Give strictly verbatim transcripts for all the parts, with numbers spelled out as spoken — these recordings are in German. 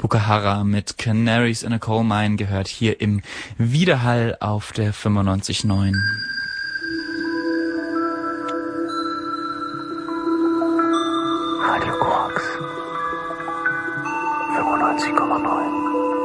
Boko Haram mit Canaries in a Coal Mine gehört hier im Widerhall auf der fünfundneunzig Komma neun. Radio Korax fünfundneunzig Komma neun.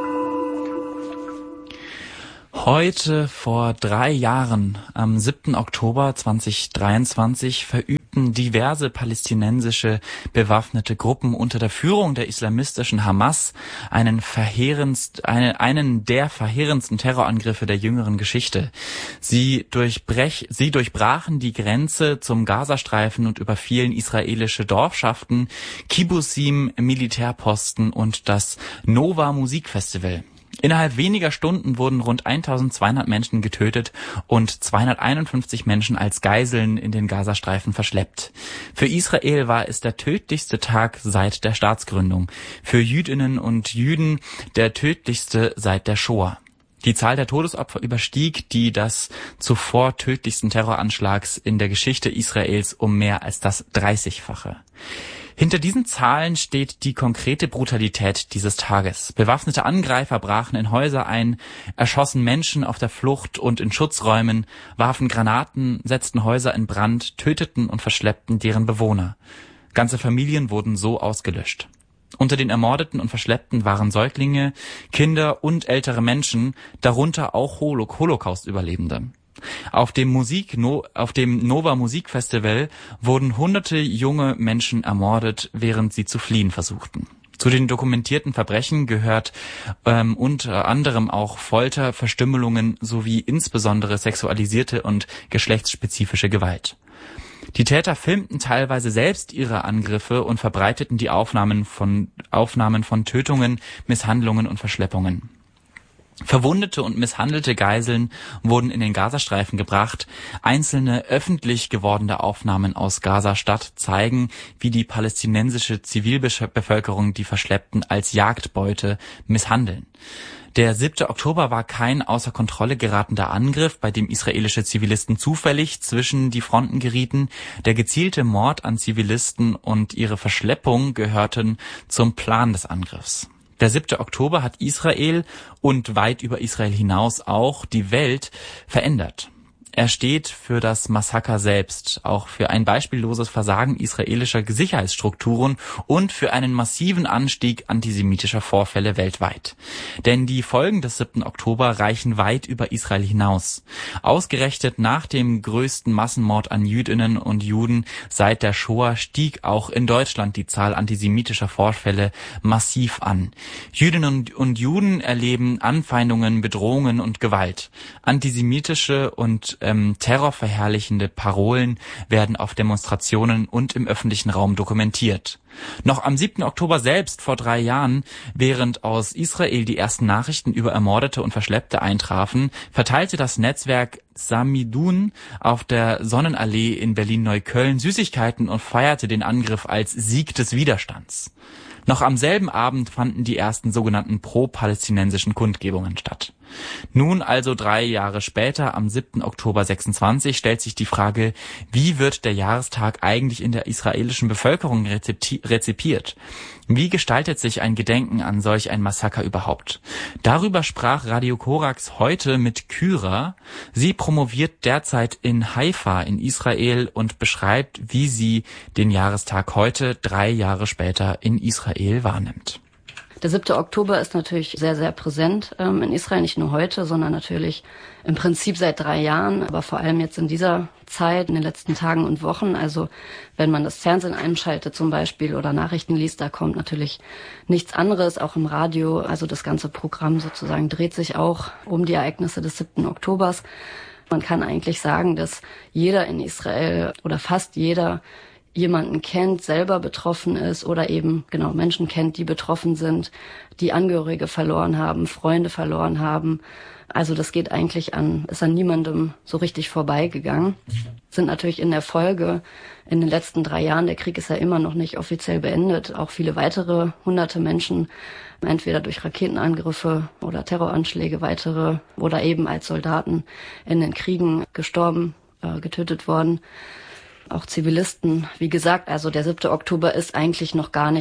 Heute vor drei Jahren, am siebten Oktober zweitausenddreiundzwanzig, verübten diverse palästinensische bewaffnete Gruppen unter der Führung der islamistischen Hamas einen verheerendst, eine, einen der verheerendsten Terrorangriffe der jüngeren Geschichte. Sie, durchbrech, sie durchbrachen die Grenze zum Gazastreifen und überfielen israelische Dorfschaften, Kibbutzim, Militärposten und das Nova Musikfestival. Innerhalb weniger Stunden wurden rund eintausendzweihundert Menschen getötet und zweihunderteinundfünfzig Menschen als Geiseln in den Gazastreifen verschleppt. Für Israel war es der tödlichste Tag seit der Staatsgründung. Für Jüdinnen und Juden der tödlichste seit der Shoah. Die Zahl der Todesopfer überstieg die des zuvor tödlichsten Terroranschlags in der Geschichte Israels um mehr als das dreißigfache. Hinter diesen Zahlen steht die konkrete Brutalität dieses Tages. Bewaffnete Angreifer brachen in Häuser ein, erschossen Menschen auf der Flucht und in Schutzräumen, warfen Granaten, setzten Häuser in Brand, töteten und verschleppten deren Bewohner. Ganze Familien wurden so ausgelöscht. Unter den Ermordeten und Verschleppten waren Säuglinge, Kinder und ältere Menschen, darunter auch Holocaust-Überlebende. Auf dem Musik, no, auf dem Nova Musikfestival wurden hunderte junge Menschen ermordet, während sie zu fliehen versuchten. Zu den dokumentierten Verbrechen gehört ähm, unter anderem auch Folter, Verstümmelungen sowie insbesondere sexualisierte und geschlechtsspezifische Gewalt. Die Täter filmten teilweise selbst ihre Angriffe und verbreiteten die Aufnahmen von, Aufnahmen von Tötungen, Misshandlungen und Verschleppungen. Verwundete und misshandelte Geiseln wurden in den Gazastreifen gebracht. Einzelne öffentlich gewordene Aufnahmen aus Gaza-Stadt zeigen, wie die palästinensische Zivilbevölkerung die Verschleppten als Jagdbeute misshandeln. Der siebte Oktober war kein außer Kontrolle geratender Angriff, bei dem israelische Zivilisten zufällig zwischen die Fronten gerieten. Der gezielte Mord an Zivilisten und ihre Verschleppung gehörten zum Plan des Angriffs. Der siebte Oktober hat Israel und weit über Israel hinaus auch die Welt verändert. Er steht für das Massaker selbst, auch für ein beispielloses Versagen israelischer Sicherheitsstrukturen und für einen massiven Anstieg antisemitischer Vorfälle weltweit. Denn die Folgen des siebten Oktober reichen weit über Israel hinaus. Ausgerechnet nach dem größten Massenmord an Jüdinnen und Juden seit der Shoah stieg auch in Deutschland die Zahl antisemitischer Vorfälle massiv an. Jüdinnen und Juden erleben Anfeindungen, Bedrohungen und Gewalt. Antisemitische und Ähm, terrorverherrlichende Parolen werden auf Demonstrationen und im öffentlichen Raum dokumentiert. Noch am siebten Oktober selbst vor drei Jahren, während aus Israel die ersten Nachrichten über Ermordete und Verschleppte eintrafen, verteilte das Netzwerk Samidun auf der Sonnenallee in Berlin-Neukölln Süßigkeiten und feierte den Angriff als Sieg des Widerstands. Noch am selben Abend fanden die ersten sogenannten pro-palästinensischen Kundgebungen statt. Nun also drei Jahre später, am siebten Oktober sechsundzwanzig, stellt sich die Frage, wie wird der Jahrestag eigentlich in der israelischen Bevölkerung rezepti- rezipiert? Wie gestaltet sich ein Gedenken an solch ein Massaker überhaupt? Darüber sprach Radio Korax heute mit Kyra. Sie promoviert derzeit in Haifa in Israel und beschreibt, wie sie den Jahrestag heute, drei Jahre später, in Israel wahrnimmt. Der siebte Oktober ist natürlich sehr, sehr präsent ähm, in Israel, nicht nur heute, sondern natürlich im Prinzip seit drei Jahren, aber vor allem jetzt in dieser Zeit, in den letzten Tagen und Wochen. Also wenn man das Fernsehen einschaltet zum Beispiel oder Nachrichten liest, da kommt natürlich nichts anderes, auch im Radio. Also das ganze Programm sozusagen dreht sich auch um die Ereignisse des siebten Oktobers. Man kann eigentlich sagen, dass jeder in Israel oder fast jeder jemanden kennt, selber betroffen ist oder eben genau Menschen kennt, die betroffen sind, die Angehörige verloren haben, Freunde verloren haben. Also das geht eigentlich an, ist an niemandem so richtig vorbeigegangen. Sind natürlich in der Folge in den letzten drei Jahren, der Krieg ist ja immer noch nicht offiziell beendet, auch viele weitere hunderte Menschen, entweder durch Raketenangriffe oder Terroranschläge, weitere oder eben als Soldaten in den Kriegen gestorben, äh, getötet worden. Auch Zivilisten, wie gesagt, also der siebte Oktober ist eigentlich noch gar nicht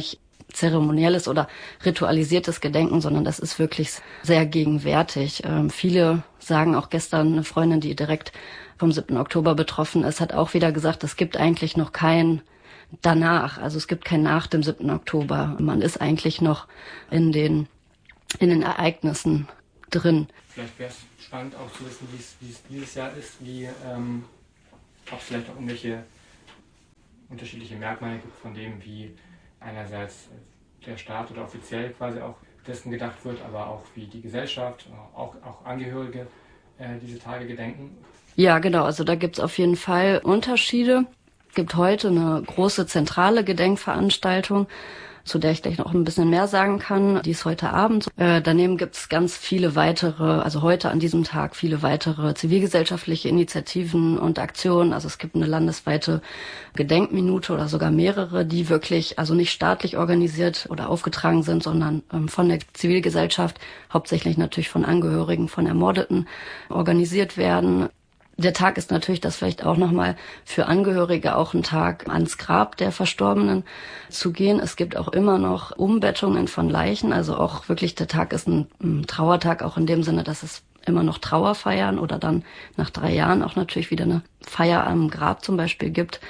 zeremonielles oder ritualisiertes Gedenken, sondern das ist wirklich sehr gegenwärtig. Ähm, viele sagen, auch gestern eine Freundin, die direkt vom siebten Oktober betroffen ist, hat auch wieder gesagt, es gibt eigentlich noch kein danach. Also es gibt kein nach dem siebten Oktober. Man ist eigentlich noch in den, in den Ereignissen drin. Vielleicht wäre es spannend auch zu wissen, wie es, wie es dieses Jahr ist, wie, ähm, ob es vielleicht auch irgendwelche unterschiedliche Merkmale gibt von dem, wie einerseits der Staat oder offiziell quasi auch dessen gedacht wird, aber auch wie die Gesellschaft, auch, auch Angehörige äh, diese Tage gedenken. Ja, genau. Also da gibt's auf jeden Fall Unterschiede. Es gibt heute eine große zentrale Gedenkveranstaltung, zu der ich gleich noch ein bisschen mehr sagen kann. Die ist heute Abend. Äh, daneben gibt's ganz viele weitere, also heute an diesem Tag viele weitere zivilgesellschaftliche Initiativen und Aktionen. Also es gibt eine landesweite Gedenkminute oder sogar mehrere, die wirklich, also nicht staatlich organisiert oder aufgetragen sind, sondern ähm, von der Zivilgesellschaft, hauptsächlich natürlich von Angehörigen von Ermordeten, organisiert werden. Der Tag ist natürlich, das vielleicht auch nochmal für Angehörige auch ein Tag ans Grab der Verstorbenen zu gehen. Es gibt auch immer noch Umbettungen von Leichen, also auch wirklich der Tag ist ein, ein Trauertag, auch in dem Sinne, dass es immer noch Trauerfeiern oder dann nach drei Jahren auch natürlich wieder eine Feier am Grab zum Beispiel gibt.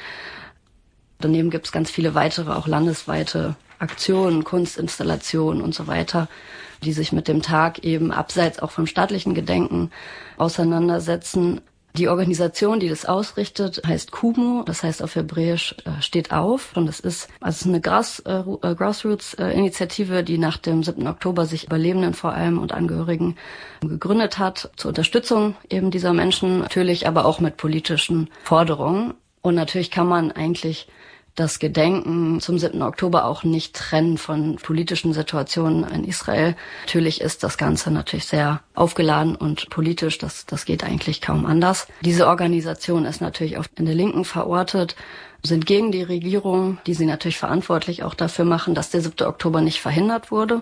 Daneben gibt es ganz viele weitere, auch landesweite Aktionen, Kunstinstallationen und so weiter, die sich mit dem Tag eben abseits auch vom staatlichen Gedenken auseinandersetzen. Die Organisation, die das ausrichtet, heißt Kumu, das heißt auf Hebräisch äh, steht auf. Und das ist also eine Grass, äh, Grassroots-Initiative, die nach dem siebten Oktober sich Überlebenden vor allem und Angehörigen gegründet hat, zur Unterstützung eben dieser Menschen, natürlich aber auch mit politischen Forderungen. Und natürlich kann man eigentlich das Gedenken zum siebten Oktober auch nicht trennen von politischen Situationen in Israel. Natürlich ist das Ganze natürlich sehr aufgeladen und politisch. Das, das geht eigentlich kaum anders. Diese Organisation ist natürlich auch in der Linken verortet, sind gegen die Regierung, die sie natürlich verantwortlich auch dafür machen, dass der siebte Oktober nicht verhindert wurde,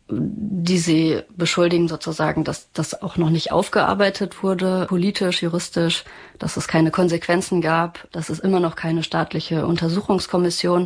die sie beschuldigen sozusagen, dass das auch noch nicht aufgearbeitet wurde, politisch, juristisch, dass es keine Konsequenzen gab, dass es immer noch keine staatliche Untersuchungskommission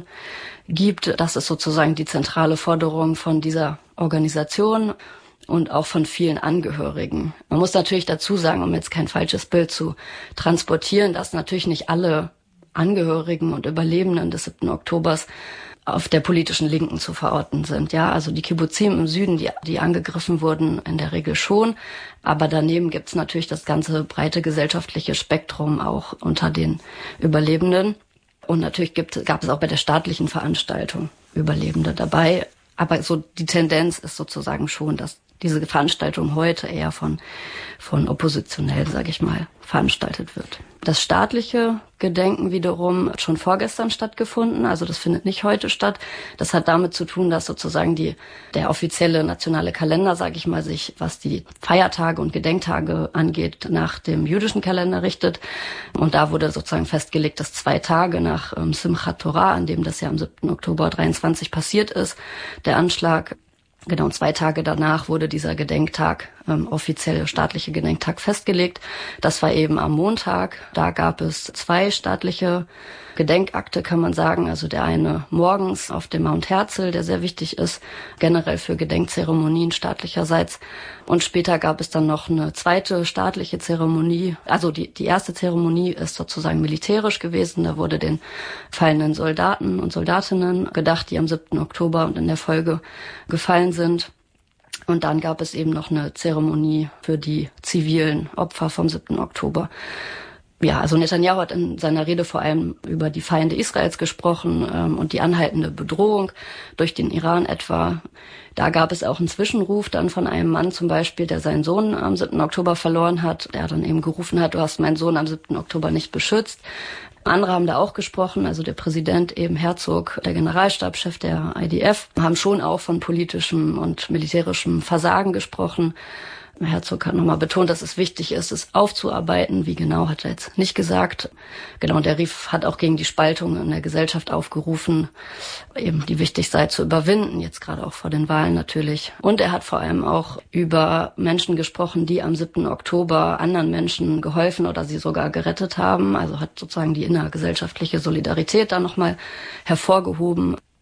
gibt. Das ist sozusagen die zentrale Forderung von dieser Organisation und auch von vielen Angehörigen. Man muss natürlich dazu sagen, um jetzt kein falsches Bild zu transportieren, dass natürlich nicht alle Angehörigen und Überlebenden des siebten Oktobers auf der politischen Linken zu verorten sind. Ja, also die Kibbuzim im Süden, die, die angegriffen wurden, in der Regel schon. Aber daneben gibt's natürlich das ganze breite gesellschaftliche Spektrum auch unter den Überlebenden. Und natürlich gibt, gab es auch bei der staatlichen Veranstaltung Überlebende dabei. Aber so die Tendenz ist sozusagen schon, dass diese Veranstaltung heute eher von, von oppositionell, sage ich mal, veranstaltet wird. Das staatliche Gedenken wiederum hat schon vorgestern stattgefunden, also das findet nicht heute statt. Das hat damit zu tun, dass sozusagen die der offizielle nationale Kalender, sage ich mal, sich, was die Feiertage und Gedenktage angeht, nach dem jüdischen Kalender richtet. Und da wurde sozusagen festgelegt, dass zwei Tage nach ähm, Simchat Torah, an dem das ja am siebten Oktober dreiundzwanzig passiert ist, der Anschlag, genau zwei Tage danach wurde dieser Gedenktag, ähm, offizielle staatliche Gedenktag festgelegt. Das war eben am Montag. Da gab es zwei staatliche Gedenkakte, kann man sagen. Also der eine morgens auf dem Mount Herzl, der sehr wichtig ist, generell für Gedenkzeremonien staatlicherseits. Und später gab es dann noch eine zweite staatliche Zeremonie. Also die, die erste Zeremonie ist sozusagen militärisch gewesen. Da wurde den fallenden Soldaten und Soldatinnen gedacht, die am siebten Oktober und in der Folge gefallen sind. Und dann gab es eben noch eine Zeremonie für die zivilen Opfer vom siebten Oktober. Ja, also Netanyahu hat in seiner Rede vor allem über die Feinde Israels gesprochen ähm, und die anhaltende Bedrohung durch den Iran etwa. Da gab es auch einen Zwischenruf dann von einem Mann zum Beispiel, der seinen Sohn am siebten Oktober verloren hat. Der dann eben gerufen hat, du hast meinen Sohn am siebten Oktober nicht beschützt. Andere haben da auch gesprochen, also der Präsident eben Herzog, der Generalstabschef der I D F, haben schon auch von politischem und militärischem Versagen gesprochen. Herzog hat nochmal betont, dass es wichtig ist, es aufzuarbeiten. Wie genau, hat er jetzt nicht gesagt. Genau, und der Rief hat auch gegen die Spaltung in der Gesellschaft aufgerufen, eben die wichtig sei zu überwinden, jetzt gerade auch vor den Wahlen natürlich. Und er hat vor allem auch über Menschen gesprochen, die am siebten Oktober anderen Menschen geholfen oder sie sogar gerettet haben. Also hat sozusagen die innergesellschaftliche Solidarität da nochmal hervorgehoben.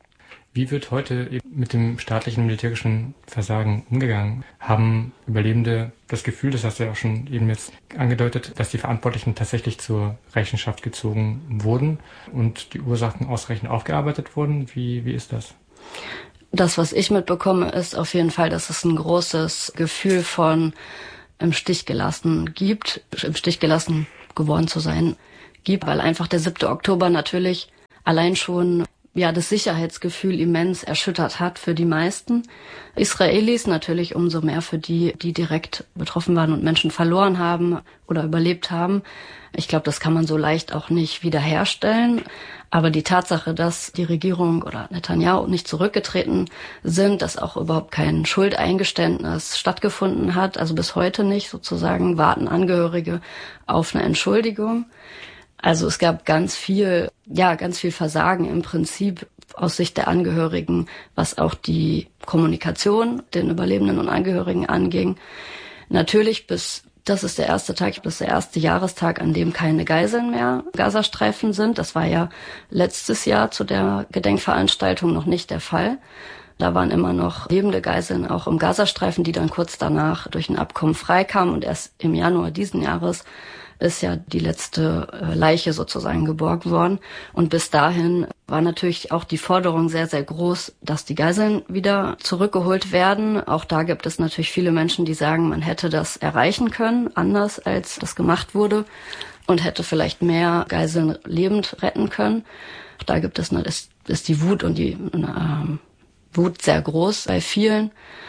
Wie wird heute eben mit dem staatlichen militärischen Versagen umgegangen? Haben Überlebende das Gefühl, das hast du ja auch schon eben jetzt angedeutet, dass die Verantwortlichen tatsächlich zur Rechenschaft gezogen wurden und die Ursachen ausreichend aufgearbeitet wurden? Wie, wie ist das? Das, was ich mitbekomme, ist auf jeden Fall, dass es ein großes Gefühl von im Stich gelassen gibt, im Stich gelassen geworden zu sein gibt, weil einfach der siebte Oktober natürlich allein schon ja das Sicherheitsgefühl immens erschüttert hat für die meisten Israelis, natürlich umso mehr für die, die direkt betroffen waren und Menschen verloren haben oder überlebt haben. Ich glaube, das kann man so leicht auch nicht wiederherstellen. Aber die Tatsache, dass die Regierung oder Netanyahu nicht zurückgetreten sind, dass auch überhaupt kein Schuldeingeständnis stattgefunden hat, also bis heute nicht sozusagen, warten Angehörige auf eine Entschuldigung. Also es gab ganz viel, ja, ganz viel Versagen im Prinzip aus Sicht der Angehörigen, was auch die Kommunikation den Überlebenden und Angehörigen anging. Natürlich bis, das ist der erste Tag, das ist der erste Jahrestag, an dem keine Geiseln mehr im Gazastreifen sind. Das war ja letztes Jahr zu der Gedenkveranstaltung noch nicht der Fall. Da waren immer noch lebende Geiseln auch im Gazastreifen, die dann kurz danach durch ein Abkommen freikamen. Und erst im Januar diesen Jahres ist ja die letzte Leiche sozusagen geborgen worden. Und bis dahin war natürlich auch die Forderung sehr, sehr groß, dass die Geiseln wieder zurückgeholt werden. Auch da gibt es natürlich viele Menschen, die sagen, man hätte das erreichen können, anders als das gemacht wurde, und hätte vielleicht mehr Geiseln lebend retten können. Auch da gibt es, ist, ist die Wut und die äh, Wut sehr groß bei vielen.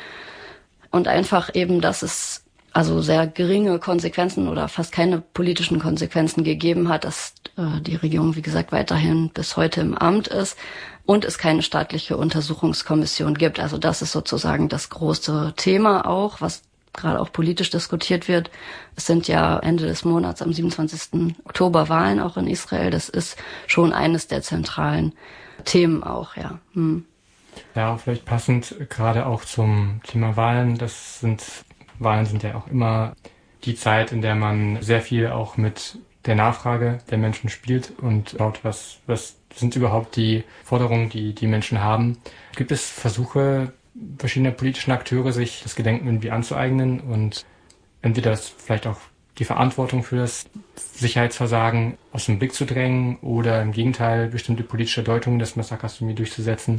Und einfach eben, dass es also sehr geringe Konsequenzen oder fast keine politischen Konsequenzen gegeben hat, dass äh, die Regierung, wie gesagt, weiterhin bis heute im Amt ist und es keine staatliche Untersuchungskommission gibt. Also das ist sozusagen das große Thema auch, was gerade auch politisch diskutiert wird. Es sind ja Ende des Monats, am siebenundzwanzigsten Oktober, Wahlen auch in Israel. Das ist schon eines der zentralen Themen auch, ja. Hm. Ja, vielleicht passend gerade auch zum Thema Wahlen. Das sind Wahlen sind ja auch immer die Zeit, in der man sehr viel auch mit der Nachfrage der Menschen spielt und schaut, was, was sind überhaupt die Forderungen, die die Menschen haben. Gibt es Versuche verschiedener politischen Akteure, sich das Gedenken irgendwie anzueignen und entweder das vielleicht auch die Verantwortung für das Sicherheitsversagen aus dem Blick zu drängen oder im Gegenteil bestimmte politische Deutungen des Massakers irgendwie durchzusetzen?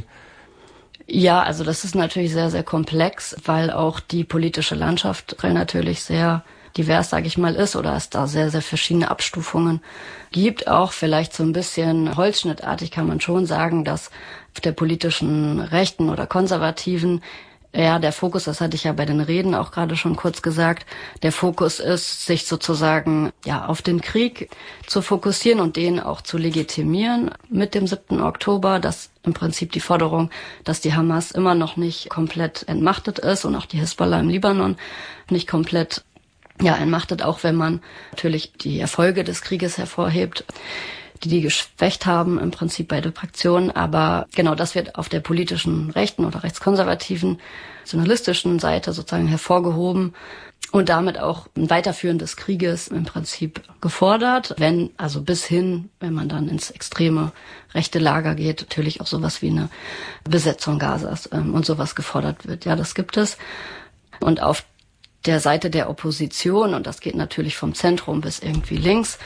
Ja, also das ist natürlich sehr, sehr komplex, weil auch die politische Landschaft natürlich sehr divers, sage ich mal, ist oder es da sehr, sehr verschiedene Abstufungen gibt. Auch vielleicht so ein bisschen holzschnittartig kann man schon sagen, dass auf der politischen Rechten oder Konservativen ja, der Fokus, das hatte ich ja bei den Reden auch gerade schon kurz gesagt, der Fokus ist, sich sozusagen ja auf den Krieg zu fokussieren und den auch zu legitimieren mit dem siebten Oktober. Das im Prinzip die Forderung, dass die Hamas immer noch nicht komplett entmachtet ist und auch die Hisbollah im Libanon nicht komplett ja entmachtet, auch wenn man natürlich die Erfolge des Krieges hervorhebt, die die geschwächt haben, im Prinzip beide Fraktionen. Aber genau das wird auf der politischen rechten oder rechtskonservativen, nationalistischen Seite sozusagen hervorgehoben und damit auch ein Weiterführen des Krieges im Prinzip gefordert. Wenn, also bis hin, wenn man dann ins extreme rechte Lager geht, natürlich auch sowas wie eine Besetzung Gazas ähm, und sowas gefordert wird. Ja, das gibt es. Und auf der Seite der Opposition, und das geht natürlich vom Zentrum bis irgendwie links,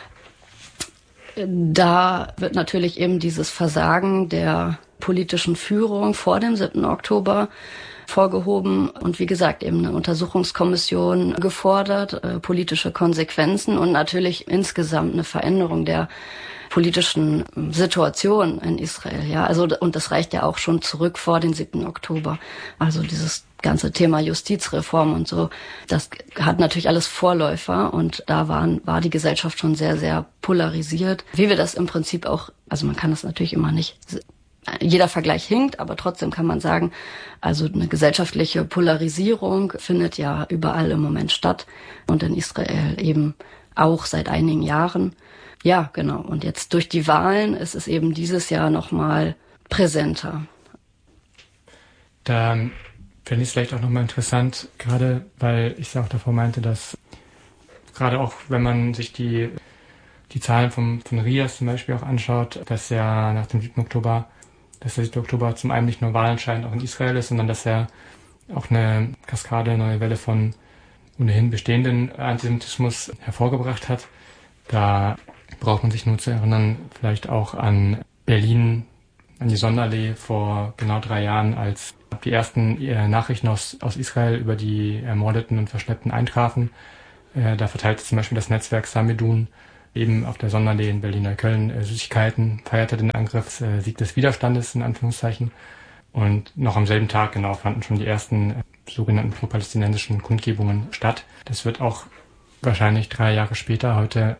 da wird natürlich eben dieses Versagen der politischen Führung vor dem siebten Oktober vorgehoben und wie gesagt eben eine Untersuchungskommission gefordert, äh, politische Konsequenzen und natürlich insgesamt eine Veränderung der politischen Situation in Israel. Ja, also und das reicht ja auch schon zurück vor den siebten Oktober. Also dieses ganze Thema Justizreform und so, das hat natürlich alles Vorläufer und da waren, war die Gesellschaft schon sehr, sehr polarisiert. Wie wir das im Prinzip auch, also man kann das natürlich immer nicht, jeder Vergleich hinkt, aber trotzdem kann man sagen, also eine gesellschaftliche Polarisierung findet ja überall im Moment statt und in Israel eben auch seit einigen Jahren. Ja, genau. Und jetzt durch die Wahlen ist es eben dieses Jahr nochmal präsenter. Da finde ich es vielleicht auch nochmal interessant, gerade weil ich ja auch davor meinte, dass gerade auch, wenn man sich die, die Zahlen vom, von R I A S zum Beispiel auch anschaut, dass ja nach dem siebten Oktober dass der siebte Oktober zum einen nicht nur wahlentscheidend auch in Israel ist, sondern dass er auch eine Kaskade, eine neue Welle von ohnehin bestehenden Antisemitismus hervorgebracht hat. Da braucht man sich nur zu erinnern, vielleicht auch an Berlin, an die Sonderallee vor genau drei Jahren, als die ersten äh, Nachrichten aus, aus Israel über die Ermordeten und Verschleppten eintrafen. Äh, da verteilte zum Beispiel das Netzwerk Samidun eben auf der Sonderallee in Berlin-Neukölln äh, Süßigkeiten, feierte den Angriff, äh, Sieg des Widerstandes in Anführungszeichen. Und noch am selben Tag genau fanden schon die ersten äh, sogenannten pro-palästinensischen Kundgebungen statt. Das wird auch wahrscheinlich drei Jahre später heute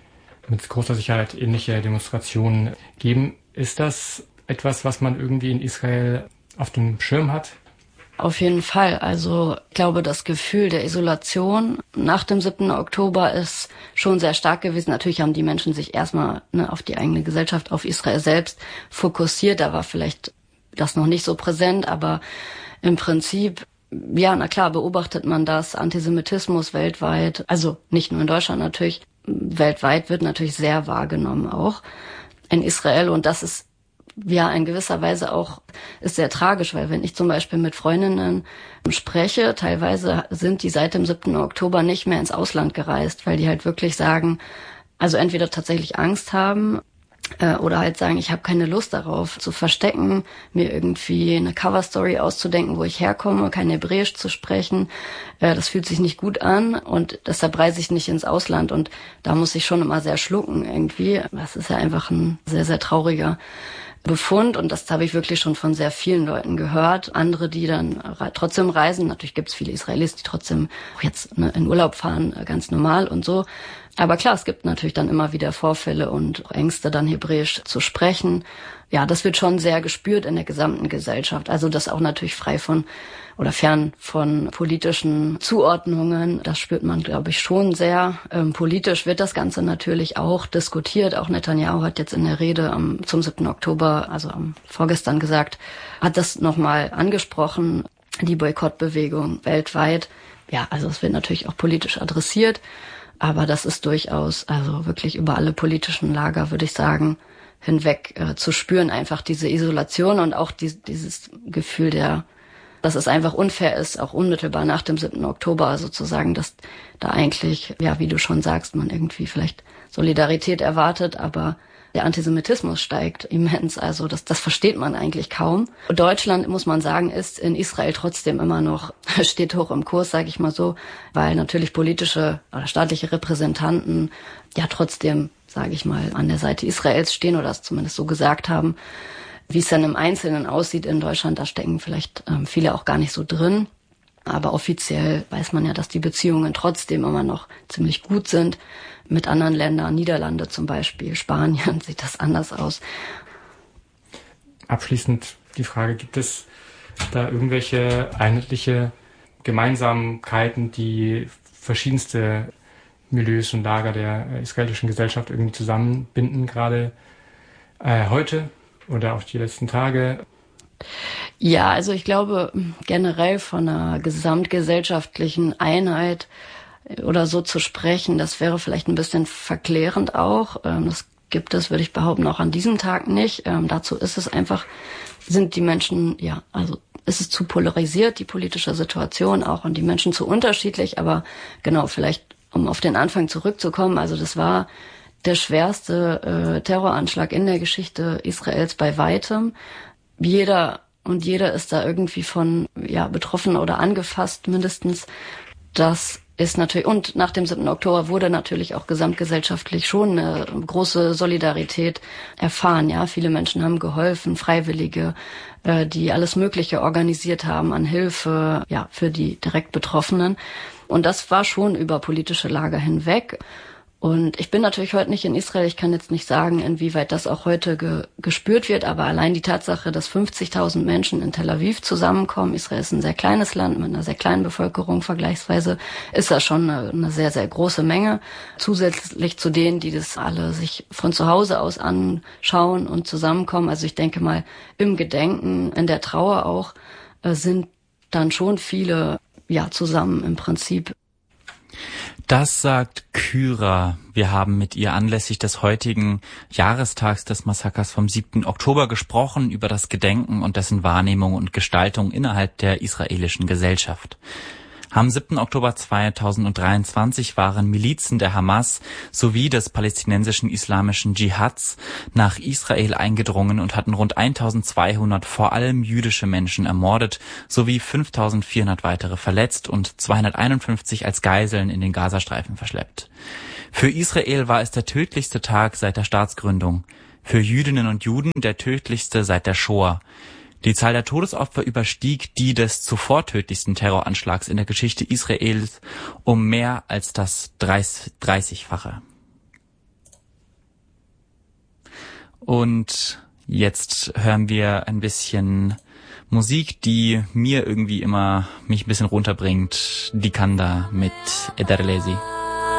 mit großer Sicherheit ähnliche Demonstrationen geben. Ist das etwas, was man irgendwie in Israel auf dem Schirm hat? Auf jeden Fall. Also ich glaube, das Gefühl der Isolation nach dem siebten Oktober ist schon sehr stark gewesen. Natürlich haben die Menschen sich erstmal ne, auf die eigene Gesellschaft, auf Israel selbst fokussiert. Da war vielleicht das noch nicht so präsent, aber im Prinzip, ja, na klar, beobachtet man das. Antisemitismus weltweit, also nicht nur in Deutschland natürlich, weltweit wird natürlich sehr wahrgenommen auch in Israel. Und das ist ja in gewisser Weise auch ist sehr tragisch, weil wenn ich zum Beispiel mit Freundinnen spreche, teilweise sind die seit dem siebten Oktober nicht mehr ins Ausland gereist, weil die halt wirklich sagen, also entweder tatsächlich Angst haben äh, oder halt sagen, ich habe keine Lust darauf zu verstecken, mir irgendwie eine Coverstory auszudenken, wo ich herkomme, kein Hebräisch zu sprechen. Äh, das fühlt sich nicht gut an und deshalb reise ich nicht ins Ausland und da muss ich schon immer sehr schlucken irgendwie. Das ist ja einfach ein sehr, sehr trauriger Befund und das habe ich wirklich schon von sehr vielen Leuten gehört. Andere, die dann re- trotzdem reisen, natürlich gibt es viele Israelis, die trotzdem auch jetzt ne, in Urlaub fahren, äh, ganz normal und so. Aber klar, es gibt natürlich dann immer wieder Vorfälle und Ängste, dann Hebräisch zu sprechen. Ja, das wird schon sehr gespürt in der gesamten Gesellschaft. Also das auch natürlich frei von oder fern von politischen Zuordnungen. Das spürt man, glaube ich, schon sehr. Ähm, politisch wird das Ganze natürlich auch diskutiert. Auch Netanyahu hat jetzt in der Rede am, zum siebten Oktober, also am vorgestern gesagt, hat das nochmal angesprochen, die Boykottbewegung weltweit. Ja, also es wird natürlich auch politisch adressiert. Aber das ist durchaus, also wirklich über alle politischen Lager, würde ich sagen, hinweg äh, zu spüren, einfach diese Isolation und auch die, dieses Gefühl der, dass es einfach unfair ist, auch unmittelbar nach dem siebten Oktober sozusagen, dass da eigentlich, ja, wie du schon sagst, man irgendwie vielleicht Solidarität erwartet, aber der Antisemitismus steigt immens, also das, das versteht man eigentlich kaum. Deutschland, muss man sagen, ist in Israel trotzdem immer noch, steht hoch im Kurs, sage ich mal so, weil natürlich politische oder staatliche Repräsentanten ja trotzdem, sage ich mal, an der Seite Israels stehen oder es zumindest so gesagt haben. Wie es dann im Einzelnen aussieht in Deutschland, da stecken vielleicht ähm, viele auch gar nicht so drin. Aber offiziell weiß man ja, dass die Beziehungen trotzdem immer noch ziemlich gut sind. Mit anderen Ländern, Niederlande zum Beispiel, Spanien, sieht das anders aus. Abschließend die Frage, gibt es da irgendwelche einheitliche Gemeinsamkeiten, die verschiedenste Milieus und Lager der israelischen Gesellschaft irgendwie zusammenbinden, gerade äh, heute oder auch die letzten Tage? Ja, also ich glaube generell von einer gesamtgesellschaftlichen Einheit oder so zu sprechen, das wäre vielleicht ein bisschen verklärend auch. Das gibt es, würde ich behaupten, auch an diesem Tag nicht. Ähm, dazu ist es einfach, sind die Menschen, ja, also ist es zu polarisiert, die politische Situation auch und die Menschen zu unterschiedlich. Aber genau, vielleicht um auf den Anfang zurückzukommen, also das war der schwerste äh, Terroranschlag in der Geschichte Israels bei weitem. Jeder und jeder ist da irgendwie von ja betroffen oder angefasst mindestens. Das ist natürlich, und nach dem siebten Oktober wurde natürlich auch gesamtgesellschaftlich schon eine große Solidarität erfahren. Ja, viele Menschen haben geholfen, Freiwillige, äh, die alles Mögliche organisiert haben an Hilfe, ja, für die direkt Betroffenen. Und das war schon über politische Lager hinweg. Und ich bin natürlich heute nicht in Israel. Ich kann jetzt nicht sagen, inwieweit das auch heute ge- gespürt wird. Aber allein die Tatsache, dass fünfzigtausend Menschen in Tel Aviv zusammenkommen, Israel ist ein sehr kleines Land mit einer sehr kleinen Bevölkerung vergleichsweise, ist das schon eine, eine sehr, sehr große Menge. Zusätzlich zu denen, die das alle sich von zu Hause aus anschauen und zusammenkommen. Also ich denke mal, im Gedenken, in der Trauer auch, äh, sind dann schon viele ja zusammen im Prinzip. Das sagt Kyra. Wir haben mit ihr anlässlich des heutigen Jahrestags des Massakers vom siebten Oktober gesprochen über das Gedenken und dessen Wahrnehmung und Gestaltung innerhalb der israelischen Gesellschaft. Am siebten Oktober zweitausenddreiundzwanzig waren Milizen der Hamas sowie des palästinensischen islamischen Dschihads nach Israel eingedrungen und hatten rund eintausendzweihundert vor allem jüdische Menschen ermordet sowie fünftausendvierhundert weitere verletzt und zweihunderteinundfünfzig als Geiseln in den Gazastreifen verschleppt. Für Israel war es der tödlichste Tag seit der Staatsgründung. Für Jüdinnen und Juden der tödlichste seit der Shoah. Die Zahl der Todesopfer überstieg die des zuvor tödlichsten Terroranschlags in der Geschichte Israels um mehr als das dreißigfache. Und jetzt hören wir ein bisschen Musik, die mir irgendwie immer mich ein bisschen runterbringt. Die Kanda mit Ederlesi.